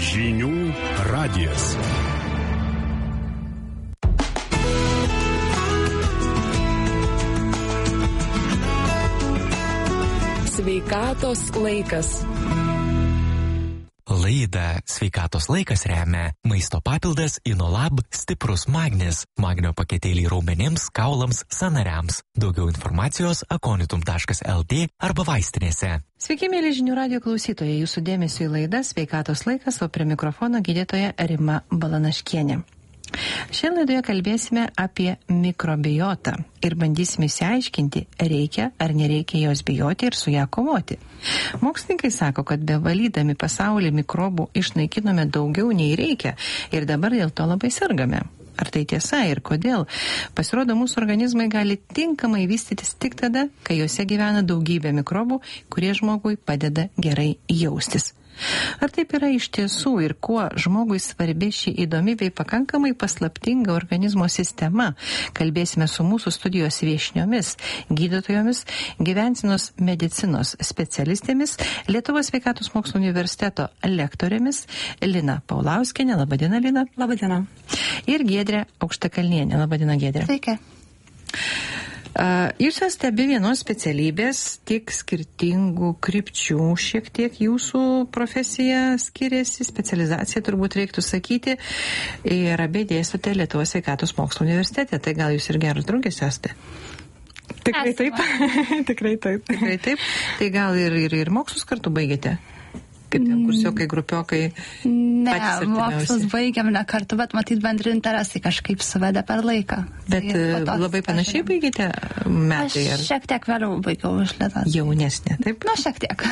Žinių radijas. Sveikatos laikas. Laidą Sveikatos laikas remia maisto papildas Inolab stiprus magnis. Magnio paketėlį raumenims, kaulams, sąnariams. Daugiau informacijos akonitum.lt arba vaistinėse. Sveiki, mėly žinių radijo klausytojai. Jūsų dėmesio į laidą Sveikatos laikas, o prie mikrofono gydytoja Rima Balanaškienė. Šiandien laidoje kalbėsime apie mikrobiotą ir bandysime išsiaiškinti, reikia ar nereikia jos bijoti ir su ją kovoti. Mokslininkai sako, kad bevalydami pasaulį mikrobų išnaikinome daugiau nei reikia ir dabar dėl to labai sergame. Ar tai tiesa ir kodėl? Pasirodo, mūsų organizmai gali tinkamai vystytis tik tada, kai juose gyvena daugybė mikrobų, kurie žmogui padeda gerai jaustis. Ar taip yra iš tiesų ir kuo žmogui svarbi ši įdomi bei pakankamai paslaptinga organizmo sistema? Kalbėsime su mūsų studijos viešniomis, gydytojomis, gyvensenos medicinos specialistėmis, Lietuvos sveikatos mokslų universiteto lektorėmis Lina Paulauskienė. Labadiena, Lina. Labadiena. Ir Giedrė Aukštakalnienė. Labadiena, Giedrė. Sveiki. Jūs esate abi vienos specialybės, tik skirtingų krypčių, šiek tiek jūsų profesija skiriasi, specializacija turbūt reiktų sakyti, ir abi dėstote Lietuvos sveikatos mokslų universitete, tai gal jūs ir geros draugės esate? Tikrai taip. Tikrai taip. Tikrai taip. Tai gal ir mokslus kartu baigėte? Kaip ten kursiokai, grupiokai? Ne, mokslus baigiam ne kartu, bet matyt bendri interesai kažkaip suvedė per laiką. Bet labai panašiai baigėte metai? Aš šiek tiek vėliau baigiau iš Lietuvos. Jaunesnė, taip? Nu, šiek tiek.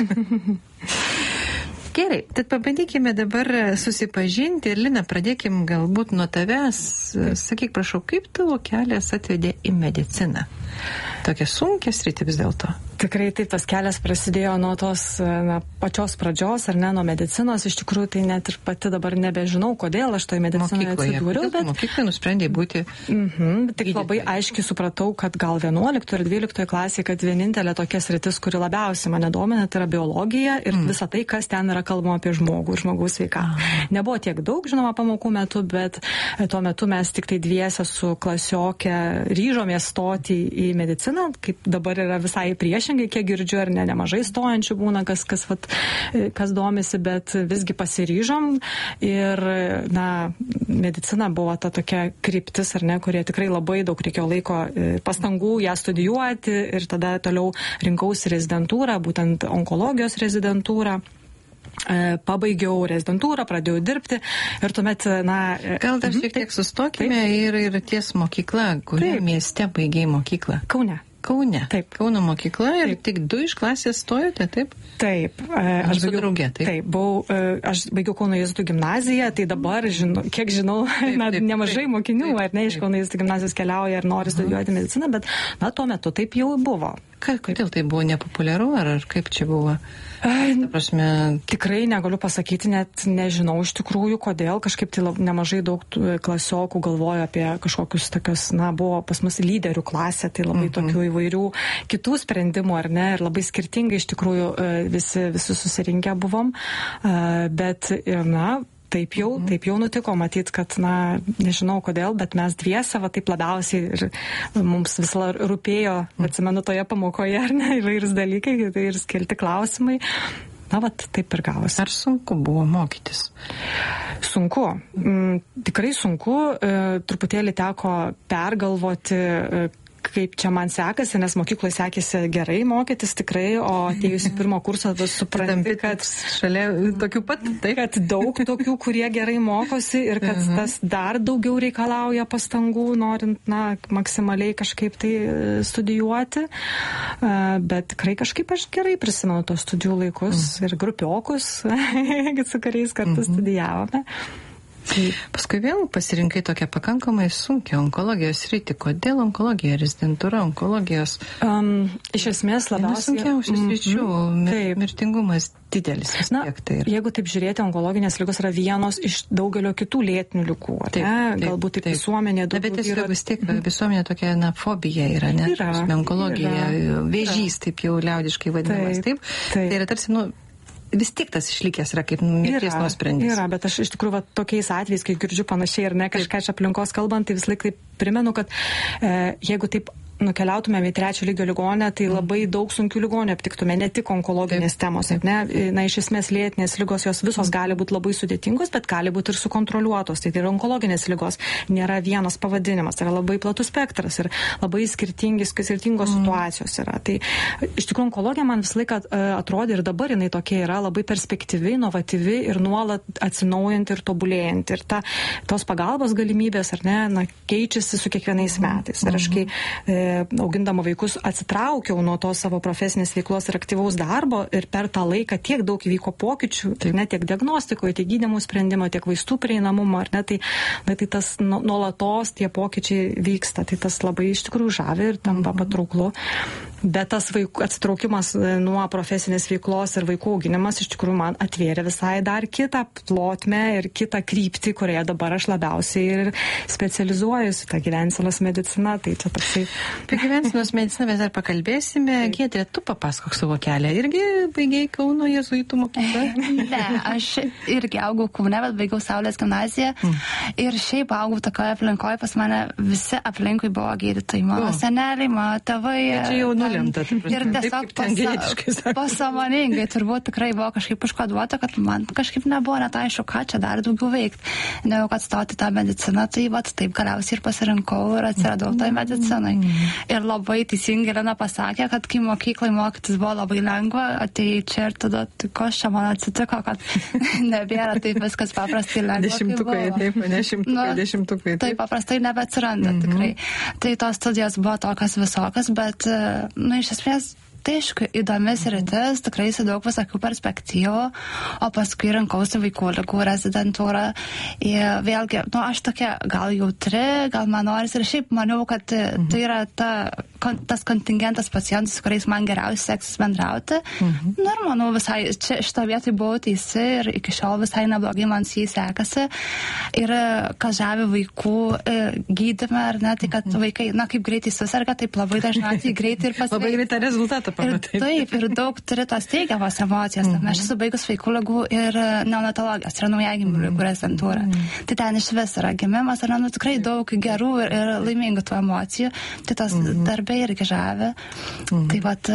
Gerai, tad pabandykime dabar susipažinti ir Lina, pradėkim galbūt nuo tavęs. Sakyk, prašau, kaip tavo kelias atvedė į mediciną? Tokia sunkia sritį vis dėlto. Tikrai taip, tas kelias prasidėjo nuo tos pačios pradžios, ar ne, nuo medicinos. Iš tikrųjų, tai net ir pati dabar nebežinau, kodėl aš toje medicinoje atsidūriau. Bet mokykloje nusprendėjai būti... Tik labai aiškiai supratau, kad gal 11 ir 12 klasėje, kad vienintelė tokia sritis, kuri labiausiai mane domina, tai yra biologija ir visa tai, kas ten yra kalbama apie žmogų ir žmogaus sveikatą. Nebuvo tiek daug, žinoma, pamokų metu, bet tuo metu mes tik tai dviese su klasiokė ryžomės stoti į mediciną, kaip dabar yra visai priešingai, kiek girdžiu, ar ne, nemažai stojančių būna, kas domisi, bet visgi pasiryžom ir, medicina buvo ta tokia kryptis, ar ne, kurie tikrai labai daug reikėjo laiko pastangų ją studijuoti ir tada toliau rinkausi rezidentūrą, būtent onkologijos rezidentūrą. Pabaigiau rezidentūrą, pradėjau dirbti ir tuomet, Gal dar šiek tiek sustokime ir ties mokykla, kurie mieste baigiai mokyklą? Kaune. Taip. Kauno mokykla ir tik 2 iš klasės stojote, taip? Taip. Aš baigiau draugė, taip? Taip, aš baigiau Kauno Jėzuitų gimnaziją, tai dabar, kiek žinau, nemažai mokinių, ar ne, iš Kauno Jėzuitų gimnazijos keliauja ir nori studijuoti mediciną, bet, tuo metu taip jau buvo. Kodėl tai buvo nepopuliaru, ar kaip čia buvo? Ta prasme... Tikrai negaliu pasakyti, net nežinau iš tikrųjų, kodėl. Kažkaip tai nemažai daug klasiokų galvojo apie kažkokius tokius, buvo pas mus lyderių klasė, tai labai tokių įvairių kitų sprendimų, ar ne, ir labai skirtingai iš tikrųjų visi susirinkę buvom, bet, Taip jau nutiko, matyt, kad, nežinau kodėl, bet mes dviese, taip labiausiai ir mums vis rūpėjo, atsimenu, toje pamokoje, ar ne, įvairūs dalykai ir skilti klausimai. Taip ir gavosi. Ar sunku buvo mokytis? Sunku. Tikrai sunku. Truputėlį teko pergalvoti, kaip čia man sekasi, nes mokykloje sekėsi gerai mokytis tikrai, o atėjusi pirmo kurso supranti, kad šalia tokių pat, kad daug tokių, kurie gerai mokosi ir kad tas dar daugiau reikalauja pastangų, norint, maksimaliai kažkaip tai studijuoti, bet tikrai kažkaip aš gerai prisimenu tos studijų laikus ir grupiokus, su kuriais kartu studijavome. Paskui vėl pasirinkai tokią pakankamai sunkią onkologijos sritį. Kodėl onkologija, rezidentūra onkologijos? Iš esmės labiausiai... Sunkiausias sričių, mirtingumas didelis. Jeigu taip žiūrėti, onkologinės ligos yra vienos iš daugelio kitų lėtinių ligų. Galbūt taip visuomenė... Bet tiesiog vis tiek visuomenė tokia fobija yra, ne? Onkologija, vėžys, taip jau liaudiškai vadinamas, taip? Tai yra tarsi, vis tiek tas išlikęs yra kaip mirties nuosprendis. Yra, bet aš iš tikrųjų tokiais atvejais, kai girdžiu panašiai ir ne kažką iš aplinkos kalbant, tai vis laik taip primenu, kad jeigu taip nukeliautumėm į 3 lygio ligonę, tai labai daug sunkių ligonių aptiktume, ne tik onkologinės temos. Ne? Na, iš esmės lėtinės ligos, jos visos gali būti labai sudėtingos, bet gali būti ir sukontroliuotos. Tai yra onkologinės ligos. Nėra vienas pavadinimas, tai yra labai platus spektras ir labai skirtingos situacijos yra. Tai iš tikrųjų onkologija man visą laiką atrodė ir dabar jinai tokia yra labai perspektyvi, inovatyvi ir nuolat atsinaujanti ir tobulėjanti. Ir tos pagalbos galimybės, ar ne, keičiasi su kiekvienais metais. Ir aš kai augindama vaikus atsitraukiau nuo tos savo profesinės veiklos ir aktyvaus darbo ir per tą laiką tiek daug įvyko pokyčių, ne tiek diagnostikoje, tiek gydymų sprendimo, tiek vaistų prieinamumo, ar ne, tai tas nuolatos tie pokyčiai vyksta, tai tas labai iš tikrųjų žavi ir tampa patrauklu. Bet tas atsitraukimas nuo profesinės veiklos ir vaikų auginimas iš tikrųjų man atvėrė visai dar kitą plotmę ir kitą kryptį, kurioje dabar aš labiausiai ir specializuojuosi, tą gyvensenos mediciną, tai čia toksai. Apie gyvensenos mediciną mes dar pakalbėsime. Giedrė, tu papasakok savo kelią. Irgi baigei Kauno jėzuitų mokyklą? Ne, aš irgi augau Kaune, bet baigiau Saulės gimnaziją. Ir šiaip augau tokioje aplinkoje, pas mane visi aplinkui buvo gydytojai. Mano seneliai, mano tėvai. Čia jau nulemta. Ir tiesiog pasąmoningai turbūt tikrai buvo kažkaip užkoduota, kad man kažkaip nebuvo net aišku, ką čia dar daugiau veikti. Negu kad stoti tą mediciną, tai vat taip galiausiai ir pasirinkau ir atsiradau toj medicinai. Ir labai teisingai Lina pasakė, kad kai mokyklai mokytis buvo labai lengva, atėjai čia ir tada, tai kas čia man atsitiko, kad nebėra taip viskas paprastai lengva. Dešimtukai, taip, ne šimtukai. Tai paprastai nebeatsiranda tikrai. Tai tos studijos buvo tokios visokios, bet, iš esmės, tai aišku, įdomis rytis, tikrai su daug visokių perspektyvų, o paskui rinkausi vaikų ligų rezidentūrą. Ir vėlgi, aš tokia gal jautri, gal man noris ir šiaip maniau, kad tai yra tas kontingentas pacientų, su kuriais man geriausiai seksis bendrauti. Ir manau, visai šito vietoj buvau teisi ir iki šiol visai neblogai man su jais sekasi. Ir kas žavi vaikų gydyme, ar ne, tai kad vaikai, kaip greitai susirga, taip labai dažniausiai greitai ir pasveiksta. Labai greitą rezultatą. Taip, ir daug turi tos teigiamos emocijos. Aš esu baigus vaikų ligų ir neonatologijos, yra naujagimių ligų rezidentūra. Tai ten iš vis yra gimimas, yra tikrai daug gerų ir laimingų tų emocijų. Tai tos darbai irgi žavi. Tai vat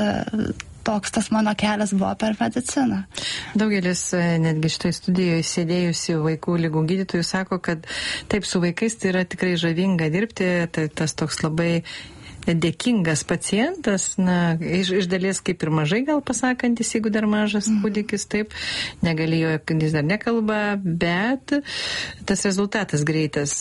toks tas mano kelias buvo per mediciną. Daugelis netgi šitoj studijoje sėdėjusių vaikų ligų gydytojų sako, kad taip su vaikais tai yra tikrai žavinga dirbti, tai tas toks labai dėkingas pacientas, iš dalies kaip ir mažai gal pasakantis, jeigu dar mažas kūdikis, taip, negalėjo, jis dar nekalba, bet tas rezultatas greitas.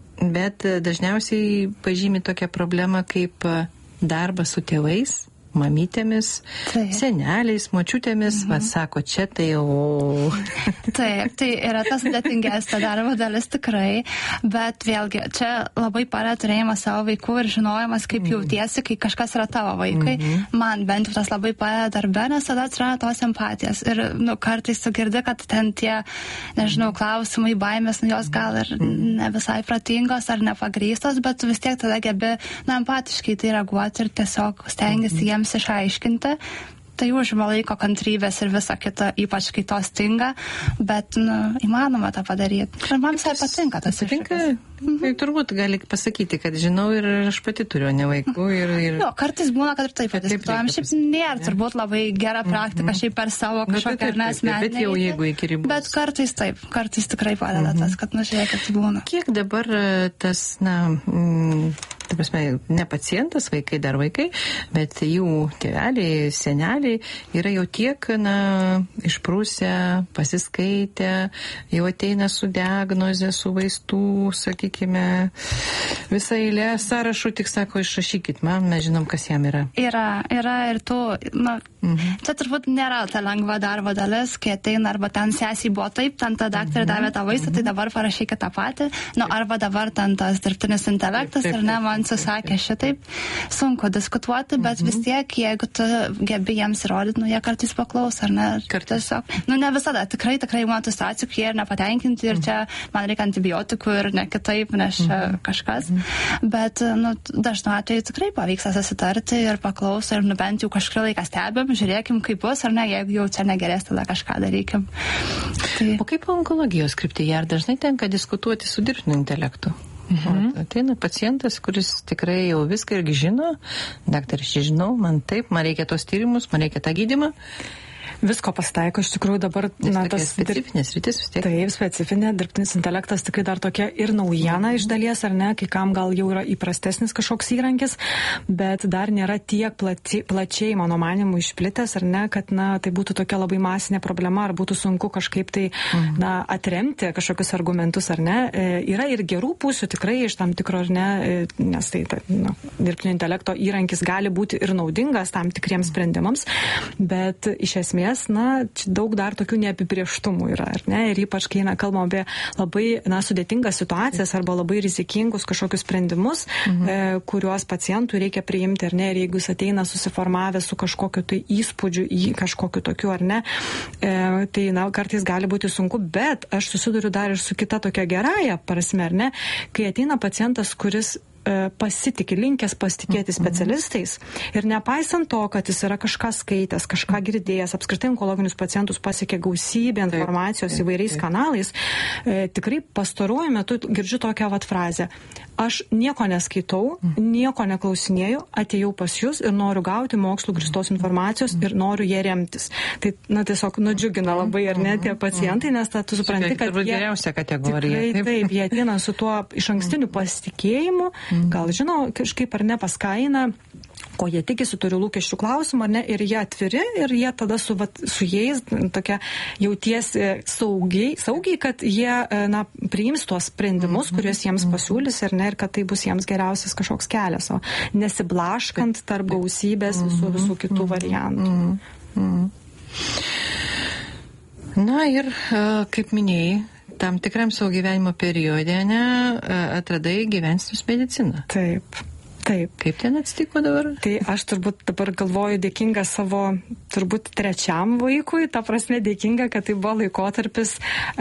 Bet dažniausiai pažymi tokią problemą kaip darbas su tėvais, mamytėmis, seneliais, močiutėmis, sako, čia tai jau. Taip, tai yra tas sudėtingesnė darbo dalis tikrai, bet vėlgi, čia labai padeda turėjimas savo vaikų ir žinojimas, kaip jautiesi, kai kažkas yra tavo vaikai. Man bent jau tas labai padeda darbe, nes tada atsiranda tos empatijos. Ir kartais tu girdi, kad ten tie, nežinau, klausimai, baimės, jos gal ir ne visai pratingos ar nepagrystos, bet vis tiek tada gebi empatiškai tai reaguoti ir tiesiog stengiasi jiems išaiškinti. Tai užima laiko, kantrybės ir visa kita, ypač kai to stinga, bet įmanoma tą padaryti. Ir man visai patinka tas iššūkis. Tai turbūt gali pasakyti, kad žinau ir aš pati turiu ne vaikų. Jo, kartais būna, kad ir taip padiskutuojam. Šiaip nėra turbūt labai gera praktika šiaip per savo kažkokią asmeninę. Bet jau jeigu iki ribos. Bet kartais taip, kartais tikrai padeda tas, kad žiūrėkit, būna. Kiek dabar tas, ta prasme, ne pacientas, vaikai dar vaikai, bet jų tėveliai, seneliai yra jau tiek, išprūsę, pasiskaitę, jau ateina su diagnoze, su vaistų, sakykime, visą eilę sąrašų, tik sako, išrašykit man, mes žinom, kas jam yra. Yra ir tų, čia turbūt nėra ta lengva darbo dalis, kai ateina arba ten sesiai buvo taip, ten ta daktarė davė tą vaistą, tai dabar parašykit tą patį, arba dabar ten tas dirbtinis intelektas, ir ne, man man susakė šitaip, sunku diskutuoti, bet vis tiek, jeigu tu gebi jiems įrodyti, jie kartais paklaus, ar ne? Tiesiog, ne visada, tikrai man tų situacijų, kai jie ir nepatenkinti ir čia man reikia antibiotikų ir ne kitaip, nes čia kažkas. Bet, dažnu atveju tikrai pavyksta susitarti ir paklauso ir bent jau kažkurį laiką stebim, žiūrėkim, kaip bus, ar ne, jeigu jau čia negerės, tada kažką darykim. Tai... O kaip onkologijos kryptyje, ar dažnai tenka diskutuoti su dirbtiniu intelektu? Ateina pacientas, kuris tikrai jau viską irgi žino, daktaras, žinau, man reikia tos tyrimus, man reikia tą gydymą. Visko pasitaiko, iš tikrųjų dabar... tas specifinės rytis vis tiek. Taip, specifinė, dirbtinis intelektas tikrai dar tokia ir naujiena iš dalies, ar ne, kai kam gal jau yra įprastesnis kažkoks įrankis, bet dar nėra tiek plačiai, mano manimu, išplitęs, ar ne, kad, tai būtų tokia labai masinė problema, ar būtų sunku kažkaip tai, atremti kažkokius argumentus, ar ne. Yra ir gerų pusių tikrai iš tam tikro, ar ne, nes tai, dirbtinio intelekto įrankis gali būti ir naudingas tam tikriems sprendimams, bet iš esmės daug dar tokių neapibrieštumų yra, ar ne? Ir ypač, kai kalbam apie labai sudėtingas situacijas arba labai rizikingus kažkokius sprendimus, kuriuos pacientų reikia priimti, ar ne? Ir jeigu jis ateina susiformavęs su kažkokiu tai įspūdžiu į kažkokiu tokiu, ar ne? Tai kartais gali būti sunku, bet aš susiduriu dar ir su kita tokia gerąja prasme, ar ne? Kai ateina pacientas, kuris pasitikė, linkęs pasitikėti specialistais ir nepaisant to, kad jis yra kažką skaitęs, kažką girdėjęs, apskritai onkologinius pacientus pasiekė gausybė informacijos įvairiais kanalais, tikrai pastaruoju metu girdžiu tokią frazę. Aš nieko neskaitau, nieko neklausinėju, atėjau pas jūs ir noriu gauti mokslų grįstos informacijos ir noriu ją remtis. Tai, tiesiog nudžiugina labai, ar ne, tie pacientai, nes tu supranti, kad jie... geriausia kategorija. Taip, jie ateina su tuo išankstiniu pasitikėjimu, gal žino kažkaip ar ne pas ką eina, ko jie tikisi, turi lūkesčių klausimų, ar ne, ir jie atviri, ir jie tada su jais tokia jautiesi saugiai, kad jie priims tuos sprendimus, kuriuos jiems pasiūlys, ar ne, ir kad tai bus jiems geriausias kažkoks kelias, o nesiblaškant tarp gausybės visų kitų variantų. Na ir, kaip minėjai, tam tikram savo gyvenimo periode atradai gyvensenos mediciną. Taip. Kaip ten atsitiko dabar? Tai aš turbūt dabar galvoju dėkinga savo turbūt trečiam vaikui, ta prasme dėkinga, kad tai buvo laikotarpis,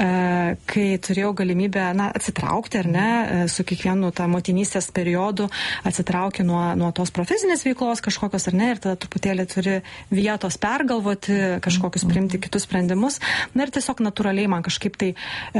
kai turėjau galimybę atsitraukti, ar ne, su kiekvienu tą motinystės periodu atsitrauki nuo tos profesinės veiklos kažkokios, ar ne, ir tada truputėlį turi vietos pergalvoti, kažkokius priimti kitus sprendimus. Ir tiesiog natūraliai man kažkaip tai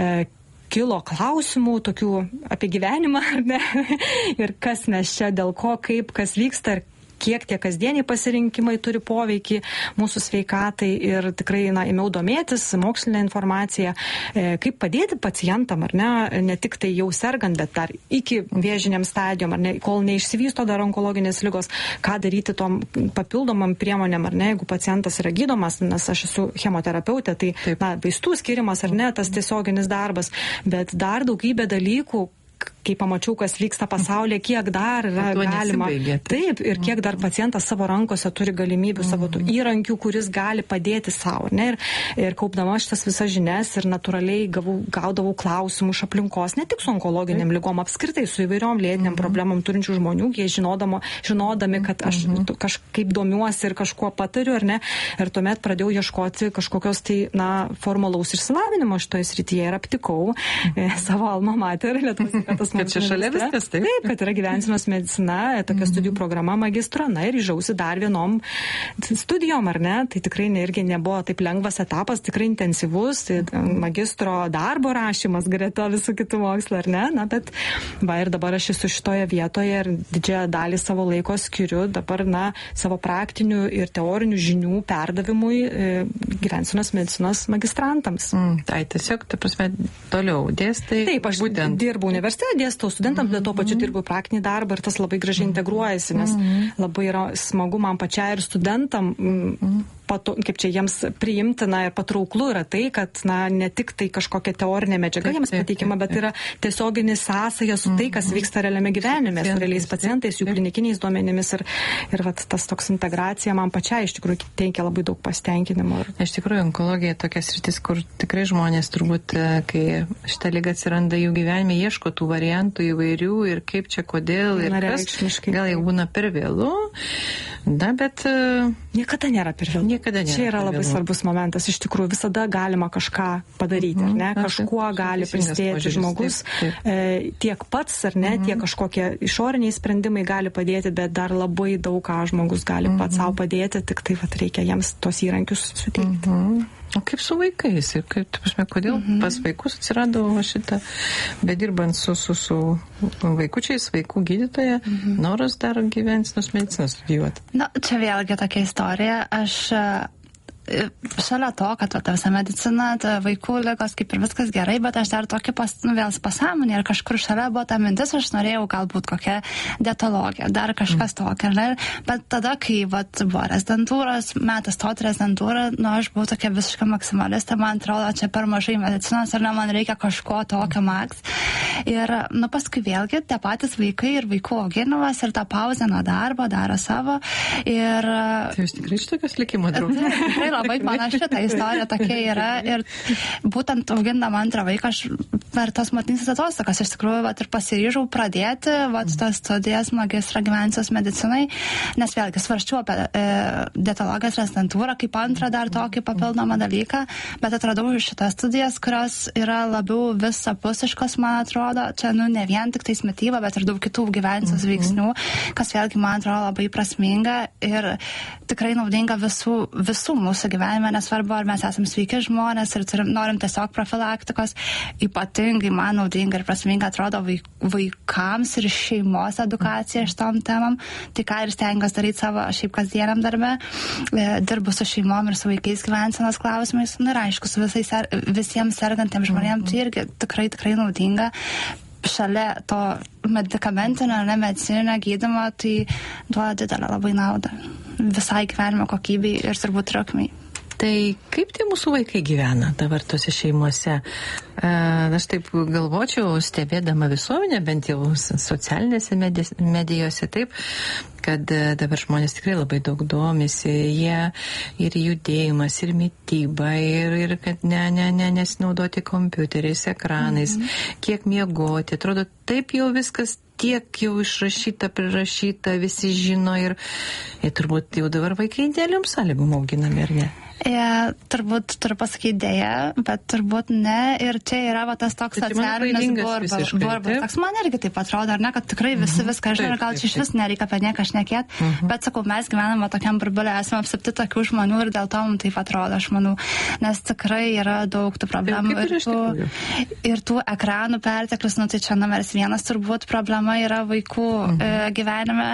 kilo klausimų tokių apie gyvenimą, ar ne? Ir kas mes čia, dėl ko, kaip, kas vyksta ir kiek tie kasdieniai pasirinkimai turi poveikį mūsų sveikatai ir tikrai ėmiau domėtis mokslinę informaciją, kaip padėti pacientam, ar ne tik tai jau sergant, bet dar iki vėžiniam stadijom, ar ne, kol neišsivysto dar onkologinės ligos, ką daryti tom papildomam priemonėm, ar ne, jeigu pacientas yra gydomas, nes aš esu chemoterapeutė, tai vaistų skirimas, ar ne, tas tiesioginis darbas, bet dar daugybė dalykų, kai pamačiau, kas vyksta pasaulyje, kiek dar yra galima. Taip, ir kiek dar pacientas savo rankose turi galimybių, savo tų įrankių, kuris gali padėti savo. Ne? Ir kaupdama šitas visas žinias ir natūraliai gaudavau klausimų iš aplinkos, ne tik su onkologiniam ligom, apskritai su įvairiom lėtiniam problemom turinčių žmonių, jie žinodami, kad aš kažkaip domiuosi ir kažkuo patariu, ar ne. Ir tuomet pradėjau ieškoti kažkokios formalaus išsilavinimo šitoje srityje ir aptikau savo alma mater, kad čia šalia viskas, taip, kad yra gyvensenos medicina, tokia studijų programa magistro, ir įžausi dar vienom studijom, ar ne, tai tikrai irgi nebuvo taip lengvas etapas, tikrai intensyvus, tai magistro darbo rašymas greta visų kitų mokslo, ar ne, bet ir dabar aš esu šitoje vietoje ir didžiąją dalį savo laiko skiriu dabar, savo praktinių ir teorinių žinių perdavimui gyvensenos medicinos magistrantams. Tai tiesiog, ta prasme, toliau dėstai. Taip, aš dirbu universitete, dėstau studentams, bet to pačiu dirbu praktinį darbą ir tas labai gražiai integruojasi, nes labai yra smagu man pačiai ir studentam kaip čia jiems priimtina ir patrauklu yra tai, kad ne tik tai kažkokia teorinė medžiaga jiems pateikima, bet yra tiesioginis sąsaja su tai, kas vyksta realiame gyvenime, su realiais pacientais, jų klinikiniais duomenimis ir vat, tas toks integracija man pačiai iš tikrųjų teikia labai daug pasitenkinimo. Iš tikrųjų, onkologija tokia sritis, kur tikrai žmonės turbūt, kai šitą lygą atsiranda jų gyvenime, ieško tų variantų įvairių ir kaip čia, kodėl ir kas, gal jau būna per vėlu, bet niekada nėra per vėlu. Čia yra labai svarbus momentas. Iš tikrųjų, visada galima kažką padaryti, ar ne? Kažkuo gali prisidėti žmogus. Tiek pats, ar ne, tiek kažkokie išoriniai sprendimai gali padėti, bet dar labai daug ką žmogus gali pats savo padėti, tik tai reikia jiems tos įrankius suteikti. O kaip su vaikais? Ir kaip, kodėl pas vaikus atsirado šitą, bedirbant su vaikučiais, vaikų gydytoja, noras dar gyvensenos medicinos studijuoti? Čia vėlgi tokia istorija. Aš šalia to, kad ta visa medicina, vaikų ligos, kaip ir viskas gerai, bet aš dar tokį vėl pasąmonį ir kažkur šalia buvo ta mintis, aš norėjau galbūt kokią dietologiją, dar kažkas tokio. Bet tada, kai buvo rezidentūros, metas stoti rezidentūrą, aš buvau tokia visiška maksimalistė, man atrodo, čia per mažai medicinos ir man reikia kažko tokio maks. Ir paskui vėlgi tie patys vaikai ir vaikų auginimas ir ta pauzė nuo darbo daro savo. Ir tai jūs tikrai šitokios likimo draugės? Tikrai labai panaši ta istorija tokia yra ir būtent augindama antrą vaiką aš per tas motinystės atostogas iš tikrųjų ir pasiryžau pradėti tas studijas magistrą gyvensenos medicinai, nes vėlgi svarsčiau apie dietologijos rezidentūrą kaip antrą dar tokį papildomą dalyką, bet atradau šitas studijas, kurios yra labiau visapusiškos, man atrodo, čia ne vien tik tais mityba, bet ir daug kitų gyvensenos veiksnių, kas vėlgi man atrodo labai prasminga ir tikrai naudinga visų mūsų gyvenime, nesvarbu, ar mes esame sveiki žmonės ir norim tiesiog profilaktikos, ypatingai man naudinga ir prasminga atrodo vaikams ir šeimos edukacija šitom temam, tai ką ir stengiuosi daryti savo šiaip kasdieniam darbe, dirbu su šeimom ir su vaikais gyvensenos klausimais, ir aišku, su visiems sergantiems žmonėms tai irgi tikrai naudinga. Šalia to medikamentinio, medicininio gydymo, tai duoda didelę labai naudą visai gyvenimo kokybei ir turbūt trukmei. Tai kaip tie mūsų vaikai gyvena dabar tose šeimuose? Aš taip galvočiau, stebėdama visuomenę, bent jau socialinėse medijose, taip, kad dabar žmonės tikrai labai daug domisi, jie ir judėjimas, ir mityba, ir kad nesinaudoti kompiuteriais, ekranais, kiek miegoti. Atrodo, taip jau viskas tiek jau išrašyta, prirašyta, visi žino ir turbūt jau dabar vaikai idealiom sąlygom auginami, ar ne? Turbūt turiu pasakyti dėja, bet turbūt ne. Ir čia yra tas toks socialinis burbas. Man irgi taip atrodo, ar ne, kad tikrai visi viską žino, gal čia iš vis nereikia apie nieką šnekėti. Bet sakau, mes gyvename tokiam burbulė, esame apsupti tokių žmonių ir dėl to mums taip atrodo, aš manau. Nes tikrai yra daug tų problemų. Ir tų ekranų perteklius, tai čia numeris vienas turbūt problema yra vaikų gyvenime.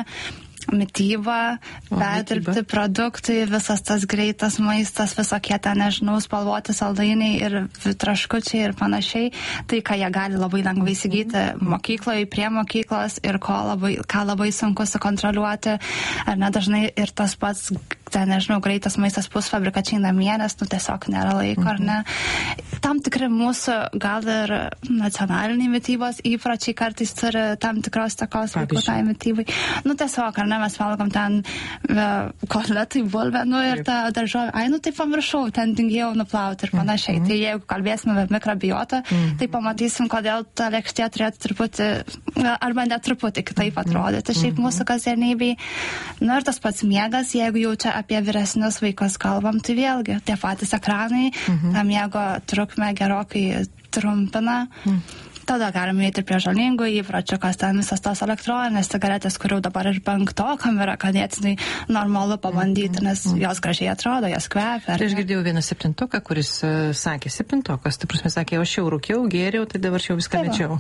Mityba, perdirbti produktai, visas tas greitas maistas, visokie ten, spalvoti saldainiai ir traškučiai ir panašiai. Tai, ką jie gali labai lengvai įsigyti mokykloje, prie mokyklos ir ką labai sunku sukontroliuoti. Ar ne dažnai ir tas pats, ten, greitas maistas pusfabrikačiai namie, nes tiesiog nėra laiko, ar ne. Tam tikri mūsų gal ir nacionaliniai mitybos įpročiai kartais turi tam tikros takos vaikų tai mitybai. Tiesiog, ar ne, mes valgom ten kotletai, bulvę, ir tą daržovę. Tai pamiršau, ten dingėjau nuplauti ir panašiai. Tai jeigu kalbėsime apie mikrobiotą, tai pamatysim, kodėl ta lėkštė turėtų truputį, arba net truputį kitaip atrodyti šiaip mūsų kasdienybei. Ir tas pats miegas, jeigu jau čia apie vyresnius vaikus kalbam, tai vėlgi tie patys ekranai, tą miego trukmę gerokai trumpina. Tada galime eiti prie žalingų įpročių, kas ten visas tos elektroninės cigaretės, kurių dabar ir penktokam yra ganėtinai normalu pabandyti, nes jos gražiai atrodo, jos kvepia. Aš girdėjau vieną septintoką, kuris sakė, septintokas, tai prasme sakė, aš jau rūkiau, gėriau, tai dabar jau viską mečiau.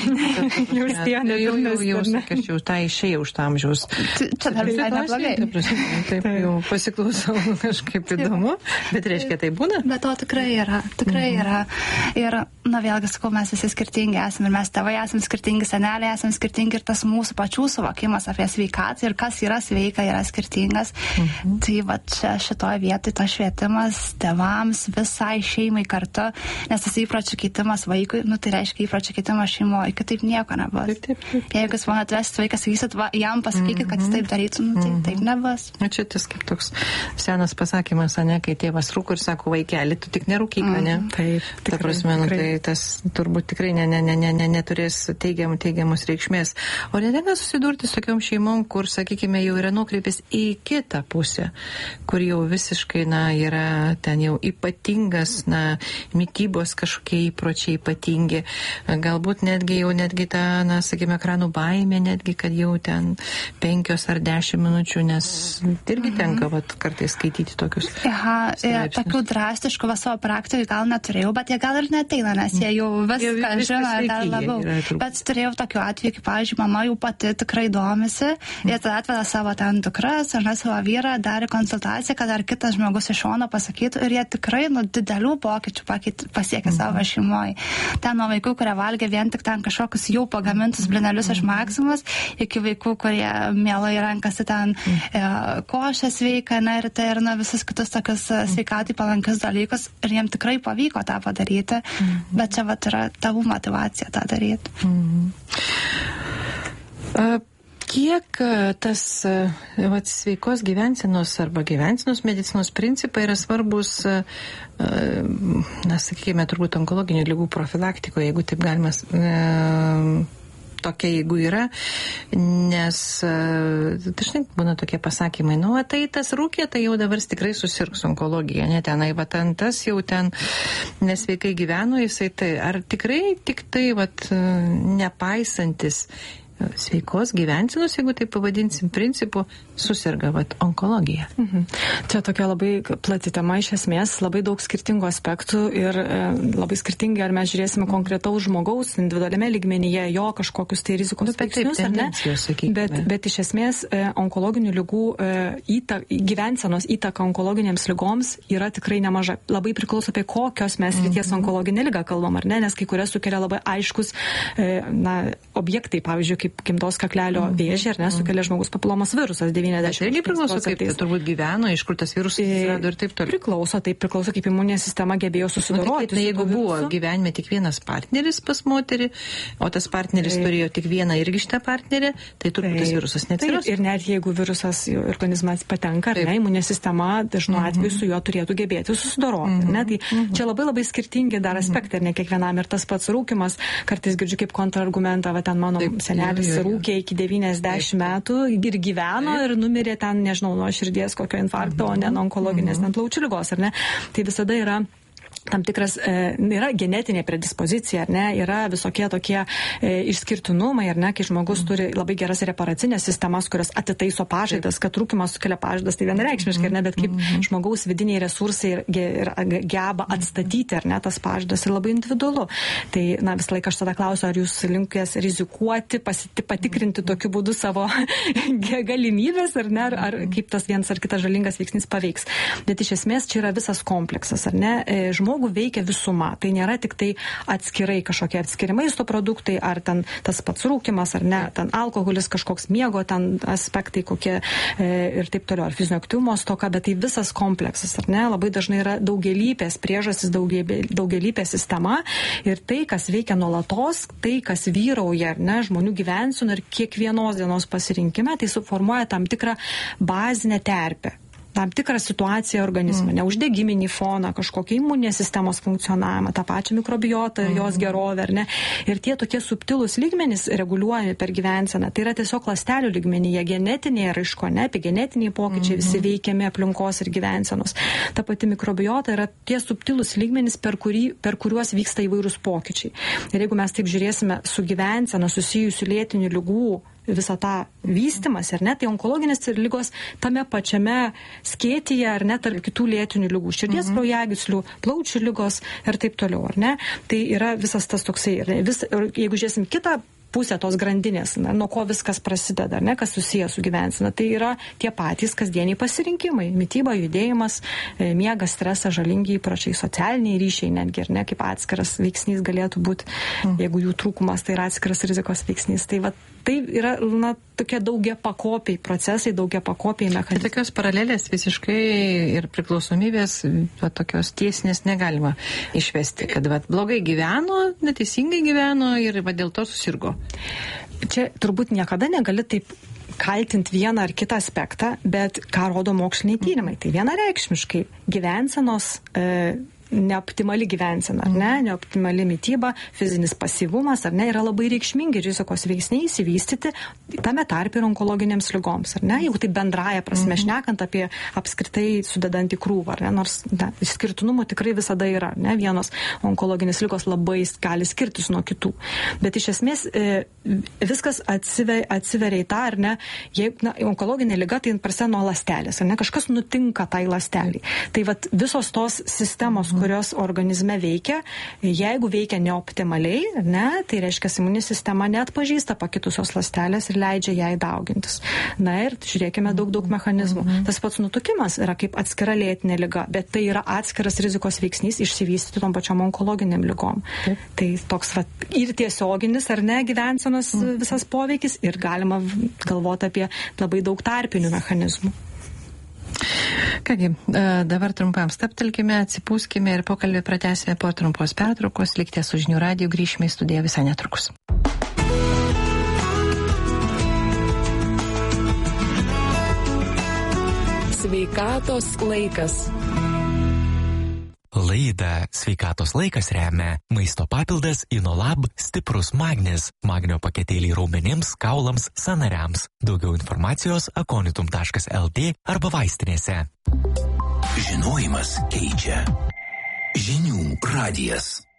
Jau sakė, aš jau tą išėjau už tą amžiaus. Čia dar visai neblogai. Taip, jau pasiklausau kažkaip įdomu, bet reiškia, tai būna? Bet to tikrai yra. Ir, vėlgi sakau, mes visi skirtingi esame ir mes tėvai esame skirtingi, seneliai esame skirtingi ir tas mūsų pačių suvokimas apie sveikatą ir kas yra sveika yra skirtingas. Tai va čia šitoje vietoje tas švietimas tėvams, visai šeimai kartu, nes tas įpročių keitimas vaikui, tai reiškia įpročių keitimas šeimoje, kitaip nieko nebus. Jeigu jūs man atvesit vaiką, sakysit, jam pasakykit, kad jis taip darytų, tai taip nebus. Čia tas kaip toks senas pasakymas, ne, kai tėvas rūko ir sako, vaikeli, tu tik nerūkyk, ne? Taip, ta prasme, tai tas turbūt tikrai neturės teigiamos reikšmės. O netenka susidurti su tokiom šeimom, kur, sakykime, jau yra nukreipęs į kitą pusę, kur jau visiškai, yra ten jau ypatingas, mitybos kažkokie įpročiai ypatingi. Galbūt netgi ta, sakykime, ekranų baimė, netgi, kad jau ten 5 ar 10 minučių, nes irgi tenka kartais skaityti tokius. Tokių drastiškų savo praktikų gal neturėjau, bet jie gal ir neteina, nes jie jau viską žino dar labiau. Bet turėjau tokių atvejų, kaip, pavyzdžiui, mama jau pati tikrai domisi, jie tada atveda savo ten dukras, ar ne savo vyrą, darė konsultaciją, kad dar kitas žmogus iš šono pasakytų ir jie tikrai didelių pokyčių pasiekė savo šeimoje. Ten nuo vaikų, kurie valgė vien tik ten kažkokius jau pagamintus blinelius iš Maximus, iki vaikų, kurie mielai renkasi ten košę sveiką, ir tai ir visus kitus tokius sveikatai palankius dalykus ir jiem tikrai pavyko tą padaryti, bet čia yra tėvų motyvacija tą daryti. Kiek tas sveikos gyvensenos arba gyvensenos medicinos principai yra svarbus, sakykime, turbūt onkologinių ligų profilaktikoje, jeigu taip galima tokia, jeigu yra, nes dažnai būna tokie pasakymai, tai tas rūkė, tai jau dabar tikrai susirgs onkologija, ne tenai, tas jau ten nesveikai gyveno, jisai tai, ar tikrai tik tai, nepaisantis sveikos gyvensenos, jeigu tai pavadinsim principu, susirga onkologija. Čia tokia labai plati tema iš esmės, labai daug skirtingų aspektų ir labai skirtingai, ar mes žiūrėsime konkretaus žmogaus individualiame lygmenyje, jo kažkokius tai rizikos veiksnius, ar ne? Bet iš esmės onkologinių ligų gyvensenos įtaka onkologinėms ligoms yra tikrai nemaža. Labai priklauso apie kokios mes ryties onkologinę ligą kalbam, ar ne? Nes kai kurias sukelia labai aiškus objektai, pavyzdžiui, kaip gimdos kaklelio vėžį, ar ne, sukelia žmogus papilomos virusas 90%. Irgi priklauso, kaip tai turbūt gyveno, iš kur tas virusas atsirado ir taip toliau. Priklauso, kaip imuninė sistema gebėjo susidoroti. Tai jeigu buvo gyvenime tik vienas partneris pas moterį, o tas partneris turėjo tik vieną irgi šitą partnerį, tai turbūt tas virusas neatsiras. Ir net jeigu virusas į organizmą patenka, ar ne, imuninė sistema dažnu atveju su juo turėtų gebėti susidoroti. Tai čia labai skirtingi dar aspektai, ir ne kiekvienam ir tas pats rūkymas, kartais girdžiu kaip kontrargumentą, ten mano senelis rūkė iki 90 metų ir gyveno ir numirė ten, nežinau, nuo širdies kokio infarkto, o ne nuo onkologinės plaučių ligos, ar ne? Tai visada yra tam tikras, yra genetinė predispozicija, ar ne, yra visokie tokie išskirtinumai, ar ne, kai žmogus turi labai geras reparacinės sistemas, kurios atitaiso pažaidas, kad rūkymas sukelia pažaidas, tai vienareikšmiškai, ar ne, bet kaip žmogaus vidiniai resursai ir geba atstatyti, ar ne, tas pažaidas ir labai individualu. Tai, visą laiką aš tada klausiu, ar jūs linkęs rizikuoti, patikrinti tokiu būdu savo galimybės, ar ne, ar kaip tas vienas ar kitas žalingas veiksnys paveiks. Bet iš esmės čia yra visas kompleksas, ar ne, žmogų veikia visuma. Tai nėra tik tai atskirai kažkokie atskiri maisto produktai, ar ten tas pats rūkymas, ar ne, ten alkoholis, kažkoks miego ten aspektai kokie ir taip toliau, ar fizinio aktyvumo stoka, bet tai visas kompleksas, ar ne, labai dažnai yra daugialypės priežastys, daugialypė sistema ir tai, kas veikia nuolatos, tai, kas vyrauja, ar ne, žmonių gyvensenų ir kiekvienos dienos pasirinkime, tai suformuoja tam tikrą bazinę terpę. Tam tikrą situaciją organizme, neuždegiminį foną, kažkokią imuninės sistemos funkcionavimą, tą pačią mikrobiotą ir jos gerovę, ar ne. Ir tie tokie subtilūs lygmenys reguliuojami per gyvenseną. Tai yra tiesiog ląstelių lygmenyje, genetinėje raiško, ne, epigenetiniai pokyčiai visi veikiami aplinkos ir gyvensenos. Ta pati mikrobiota yra tie subtilūs lygmenys, per kuriuos vyksta įvairūs pokyčiai. Ir jeigu mes taip žiūrėsime su gyvensena susijusių lėtinių ligų visą tą vystimas, ar ne, tai onkologinės ligos tame pačiame skėtyje, ar ne, tarp kitų lėtinių ligų, širdies kraujagyslių, plaučių ligos ir taip toliau, ar ne. Tai yra visas tas toksai, ir jeigu žiūrėsim kitą pusė tos grandinės, nuo ko viskas prasideda, ne, kas susijęs su gyvensena. Tai yra tie patys kasdieniai pasirinkimai. Mityba, judėjimas, miegas, stresas, žalingi įpročiai, socialiniai ryšiai netgi, ne, kaip atskiras veiksnys galėtų būti, jeigu jų trūkumas, tai yra atskiras rizikos veiksnys. Tai va, tai yra, na, tokie daugia pakopiai procesai, daugia pakopiai mechanizmai. Tai tokios paralelės visiškai ir priklausomybės, va, tokios tiesinės negalima išvesti, kad va, blogai gyveno, neteisingai gyveno ir va, dėl to susirgo. Čia turbūt niekada negali taip kaltinti vieną ar kitą aspektą, bet ką rodo moksliniai tyrimai. Tai vienareikšmiškai gyvensenos neoptimali gyvensena, ar ne, neoptimali mityba, fizinis pasyvumas, ar ne, yra labai reikšmingi rizikos veiksniai įsivystyti tame tarpe ir onkologinėms ligoms, ar ne, jeigu tai bendraja prasme šnekant apie apskritai sudedant į krūvą, ar ne, nors skirtinumų tikrai visada yra, ne, vienos onkologinės ligos labai gali skirtis nuo kitų, bet iš esmės viskas atsiveria į tą, ar ne, jeigu onkologinė liga, tai prasideda nuo ląstelės, ar ne, kažkas nutinka tai ląsteliai. Tai vat visos tos sistemos, kurios organizme veikia, jeigu veikia neoptimaliai, ne, tai reiškia, imuninė sistema neatpažįsta pakitusios ląstelės ir leidžia jai daugintis. Na ir žiūrėkime daug mechanizmų. Tas pats nutukimas yra kaip atskira lėtinė liga, bet tai yra atskiras rizikos veiksnys išsivystyti tom pačiom onkologiniam ligom. Tai toks va, ir tiesioginis, ar ne, gyvensenos visas poveikis, ir galima galvoti apie labai daug tarpinių mechanizmų. Kągi, dabar trumpam staptelkime, atsipūskime ir pokalbį pratęsime po trumpos pertraukos. Likite su Žinių radiju, grįšime į studiją visai netrukus. Sveikatos laikas. Laidą Sveikatos laikas remia maisto papildas InoLab stiprus magnis. Magnio paketėliai raumenims, kaulams, sąnariams. Daugiau informacijos akonitum.lt arba vaistinėse. Žinojimas keičia. Žinių radijas.